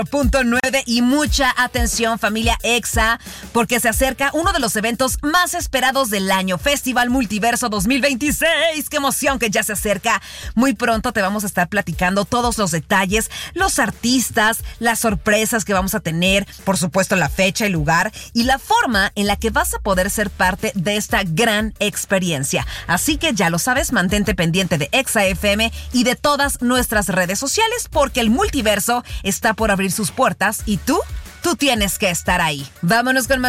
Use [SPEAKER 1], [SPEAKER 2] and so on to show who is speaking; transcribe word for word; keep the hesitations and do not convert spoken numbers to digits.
[SPEAKER 1] Punto nueve y mucha atención, familia Exa, porque se acerca uno de los eventos más esperados del año, Festival Multiverso dos mil veintiséis. ¡Qué emoción que ya se acerca! Muy pronto te vamos a estar platicando todos los detalles, los artistas, las sorpresas que vamos a tener, por supuesto la fecha, el lugar y la forma en la que vas a poder ser parte de esta gran experiencia. Así que ya lo sabes, mantente pendiente de Exa F M y de todas nuestras redes sociales, porque el multiverso está por abrir sus puertas y tú, tú tienes que estar ahí. Vámonos con más